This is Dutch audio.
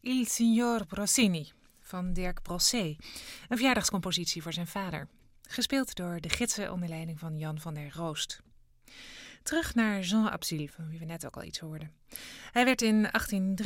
Il Signor Rossini van Dirk Brossé, een verjaardagscompositie voor zijn vader. Gespeeld door de gidsen onder leiding van Jan van der Roost. Terug naar Jean Absil, van wie we net ook al iets hoorden. Hij werd in 18